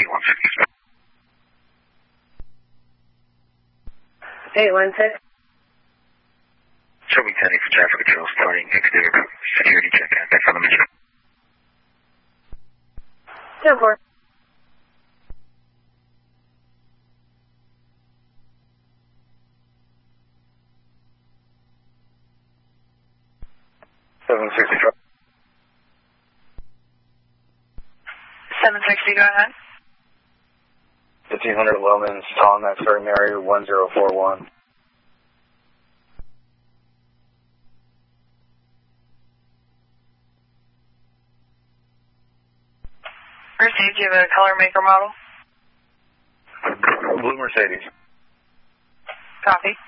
816. Shelby 10 for traffic control, starting exterior security check. Contact from the mission. 10-4. Seven 760, go ahead. 1500 Wellman's, Tom, that's for Mary 1041. Received, do you have a color, maker, model? Blue Mercedes. Copy.